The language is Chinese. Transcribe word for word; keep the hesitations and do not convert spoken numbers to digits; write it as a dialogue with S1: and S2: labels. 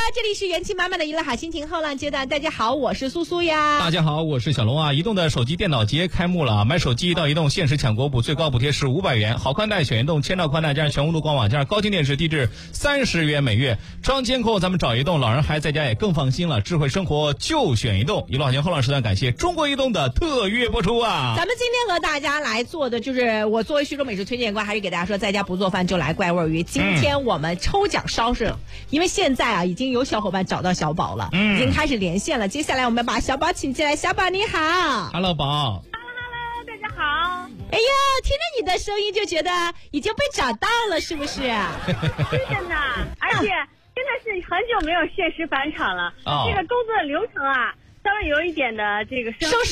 S1: 这里是元气满满的娱乐好心情后浪阶段。大家好，我是苏苏呀。
S2: 大家好，我是小龙啊。移动的手机电脑节开幕了，买手机到移动限时抢国补，最高补贴是五百元，好宽带选移动，千兆宽带加上全屋路光网加上高清电视，低至三十元每月。装监控咱们找移动，老人孩子在家也更放心了。智慧生活就选移动。娱乐好心情后浪时段感谢中国移动的特约播出啊。
S1: 咱们今天和大家来做的就是我作为徐州美食推荐官，还是给大家说，在家不做饭就来怪味鱼。今天我们抽奖烧是、嗯，因为现在啊已经有小伙伴找到小宝了，嗯，已经开始连线了。接下来我们把小宝请进来。小宝你好。
S2: Hello 宝。
S3: Hello Hello 大家好。
S1: 哎呀，听着你的声音就觉得已经被找到了，是不是？是
S3: 的呢，而且真的是很久没有限时返场了、哦、这个工作流程啊稍微有一点的这个生